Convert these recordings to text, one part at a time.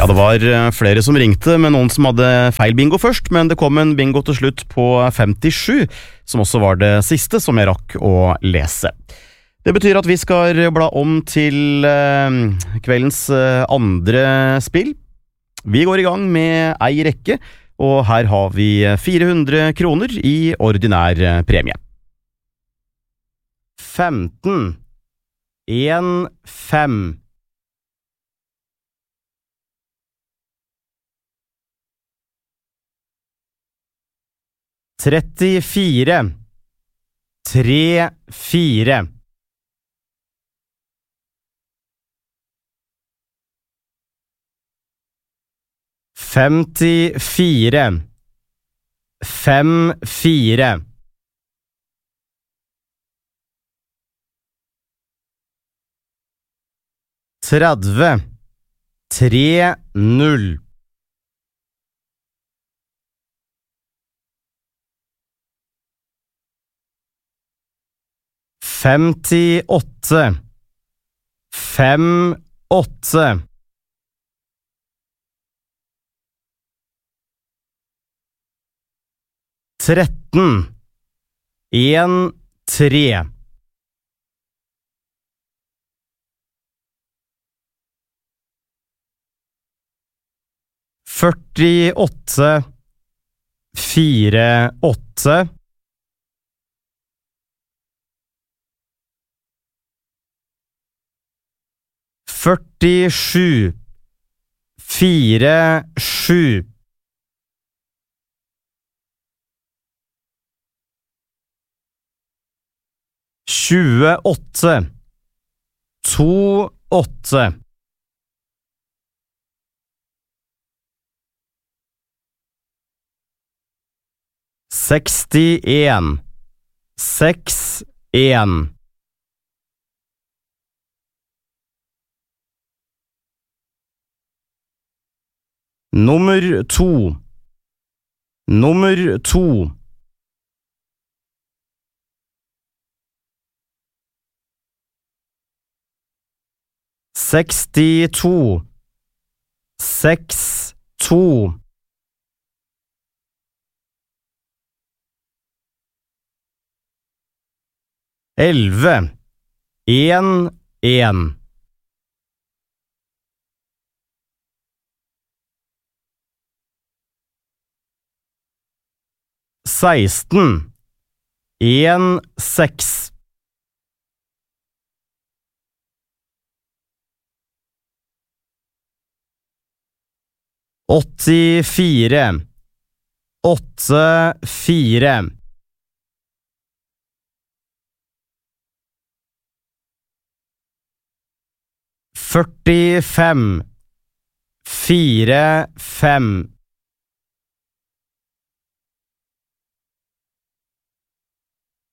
det var flere som ringte med noen som hadde feil bingo først, men det kom en bingo til slutt på 57, som også var det siste som jeg rakk å lese. Det betyr at vi skal bla om til kveldens andre spill. Vi går i gang med ei rekke, og her har vi 400 kroner i ordinær premie. 15 1 5 34 3 4 54 5 4 30 3 0 58 5 8 13 1 3 48 4 8 47 4 7 28 2 8 61 6 1 Nummer 2 Nummer 2 62 6 2 11 1 1 16 1 6 84 8 4 45 4 5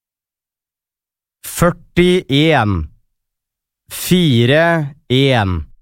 41 4 1